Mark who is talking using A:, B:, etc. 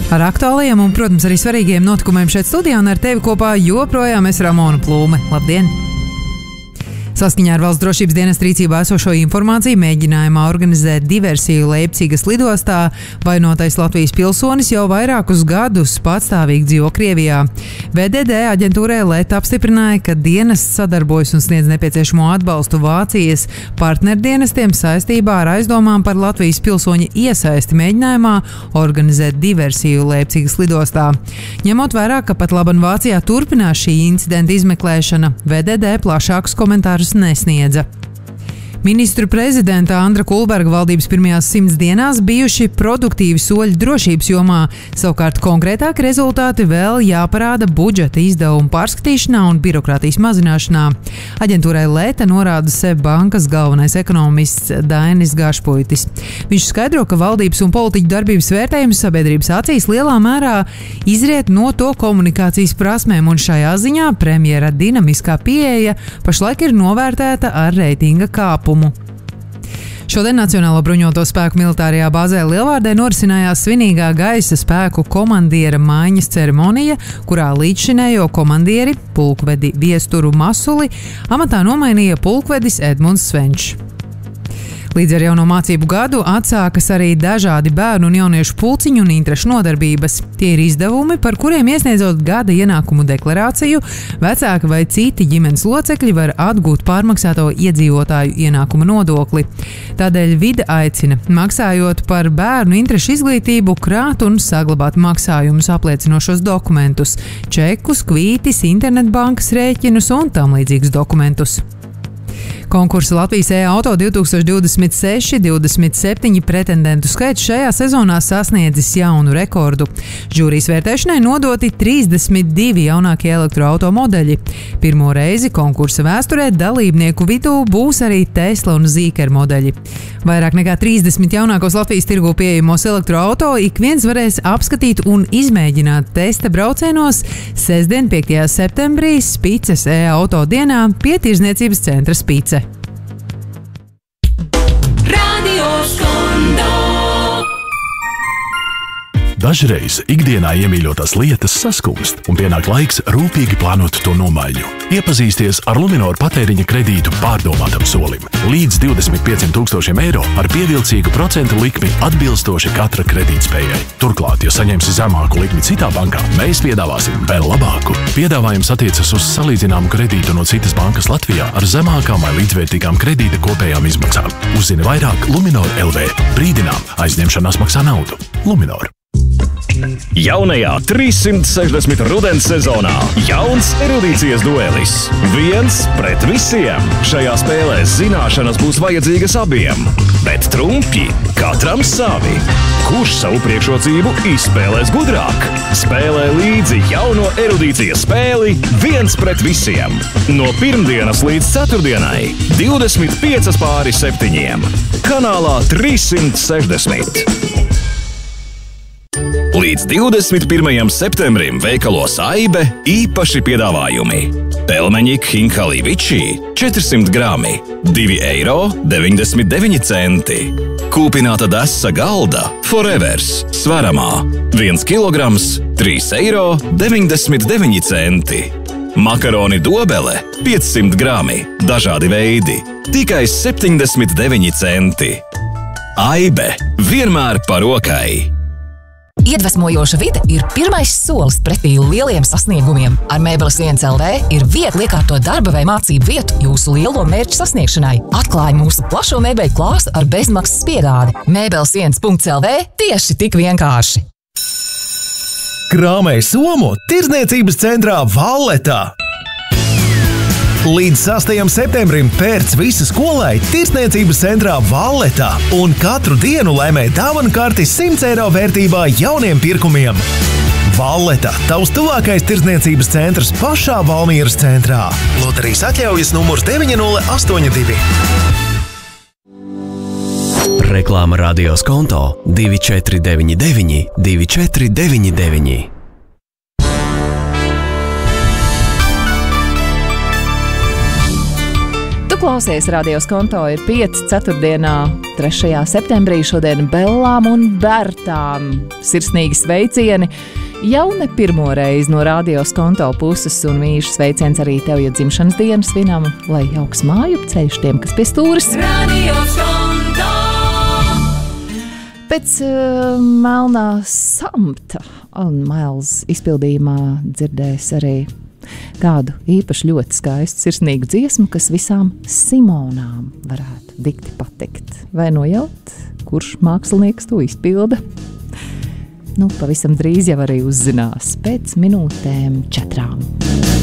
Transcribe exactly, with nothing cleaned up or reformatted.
A: Ar aktuālajiem un, protams, arī svarīgiem notikumiem šeit studijā un ar tevi kopā joprojām es Ramona Plūme. Labdien! Saskaņā ar Valsts drošības dienesta rīcībā esošo informāciju mēģinājumā organizēt diversiju Leipcigas lidostā vainotais Latvijas pilsonis jau vairākus gadus patstāvīgi dzīvo Krievijā. V D D aģentūrai L E T apstiprināja, ka dienests sadarbojas un sniedz nepieciešamo atbalstu Vācijas partnerdienestiem saistībā ar aizdomām par Latvijas pilsoņa iesaisti mēģinājumā organizēt diversiju Leipcigas lidostā. Ņemot vērā, ka pat laban Vācijā turpinās šī incidenta izmeklēšana, V D D plašākus komentārus nesniedza. Ministru prezidenta Andra Kulberga valdības pirmajās simts dienās bijuši produktīvi soļi drošības jomā, savukārt konkrētāki rezultāti vēl jāparāda budžeta izdevumu pārskatīšanā un birokrātijas mazināšanā. Aģentūrai L E T norāda SEB bankas galvenais ekonomists Dainis Gašpuitis. Viņš skaidro, ka valdības un politiķu darbības vērtējums sabiedrības acīs lielā mērā izriet no to komunikācijas prasmēm, un šajā ziņā premjera dinamiskā pieeja pašlaik ir novērtēta ar reitinga kāpumu. Šodien Nacionālo bruņoto spēku militārajā bāzē Lielvārdē norisinājās svinīgā gaisa spēku komandiera maiņas ceremonija, kurā līdzšinējo komandieri, pulkvedi Viesturu Masuli, amatā nomainīja pulkvedis Edmunds Svenčs. Līdz ar jauno mācību gadu atsākas arī dažādi bērnu un jauniešu pulciņu un interešu nodarbības. Tie ir izdevumi, par kuriem iesniedzot gada ienākumu deklarāciju, vecāki vai citi ģimenes locekļi var atgūt pārmaksāto iedzīvotāju ienākuma nodokli. Tādēļ vide aicina, maksājot par bērnu interešu izglītību, krāt un saglabāt maksājumus apliecinošos dokumentus, čekus, kvītis, internetbankas rēķinus un tam līdzīgus dokumentus. Konkursa Latvijas e-auto divtūkstoš divdesmit seši divdesmit septiņi pretendentu skaits šajā sezonā sasniedzis jaunu rekordu. Žūrijas vērtēšanai nodoti trīsdesmit divi jaunākie elektroauto modeļi. Pirmo reizi konkursa vēsturē dalībnieku vidū būs arī Tesla un Zīker modeļi. Vairāk nekā trīsdesmit jaunākos Latvijas tirgū pieejamos elektroauto ik viens varēs apskatīt un izmēģināt testa braucienos sestdien, piektajā septembrī Spices e-auto dienā pie Tirdzniecības centra Spice.
B: Dažreiz ikdienā iemīļotās lietas saskumst un pienāk laiks rūpīgi plānot to nomaiņu. Iepazīsties ar Luminoru patēriņa kredītu pārdomātam solim. Līdz divdesmit pieciem tūkstošiem eiro ar pievilcīgu procentu likmi atbilstoši katra kredītspējai. Turklāt, ja saņemsi zemāku likmi citā bankā, mēs piedāvāsim vēl labāku. Piedāvājums attiecas uz salīdzināmu kredītu no citas bankas Latvijā ar zemākām vai līdzvērtīgām kredīta kopējām izmaksām. Uzzini vairāk Luminor L V. Brīdinām, aizņemšanās maksā naudu. Luminor.
C: Jaunajā trīssimt sešdesmit rudens sezonā jauns erudīcijas duelis. Viens pret visiem. Šajā spēlē zināšanas būs vajadzīgas abiem, bet trumpji katram savi. Kurš savu priekšrocību izspēlēs gudrāk? Spēlē līdzi jauno erudīcijas spēli Viens pret visiem. No pirmdienas līdz ceturtdienai divdesmit piecas pāri septiņiem. Kanālā trīssimt sešdesmit. Līdz divdesmit pirmajam septembrim veikalos Aibe īpaši piedāvājumi. Pelmeņi Hinkali Vičī četrsimt grami, divi eiro deviņdesmit deviņi centi. Kūpināta desa Galda Forevers sveramā, viens kilograms, trīs eiro deviņdesmit deviņi centi. Makaroni Dobele piecsimt grami, dažādi veidi, tikai septiņdesmit deviņi centi. Aibe vienmēr par rokai.
D: Iedvesmojoša vide ir pirmais solis pretī lieliem sasniegumiem. Ar Mēbeles viens L V ir viegli iekārtot darba vai mācību vietu jūsu lielo mērķu sasniegšanai. Atklāj mūsu plašo mēbeļu klāstu ar bezmaksas piegādi. Mēbeles viens L V tieši tik vienkārši.
E: Krāmēj somu Tirdzniecības centrā Valletā. Līdz sastajam septembrim pērc visa skolai Tirdzniecības centrā Valletā un katru dienu laimē dāvanu karti simt eiro vērtībā jauniem pirkumiem. Valleta, tavs tuvākais tirdzniecības centrs pašā Valmieras centrā. Loterijas atļaujas numurs deviņi nulle astoņi divi.
F: Reklāma radios konto divi četri deviņi deviņi divi četri deviņi deviņi.
D: klausies, radios konto ir pieci ceturtdienā, trešajā septembrī, šodien Bellām un Bertām. Sirsnīgi sveicieni! Jau ne pirmo reizi no radios konto puses un mīļš sveiciens arī tev, ja dzimšanas dienas svinam, lai jauks māju ceļš tiem, kas pie stūres. Radios konto! Pēc uh, melnā samta un Mails izpildījumā dzirdēs arī kādu īpaši ļoti skaistu sirsnīgu dziesmu, kas visām Simonām varētu dikti patikt. Vai nojaut, kurš mākslinieks to izpilda? Nu, pavisam drīz jau arī uzzinās pēc minūtēm četrām.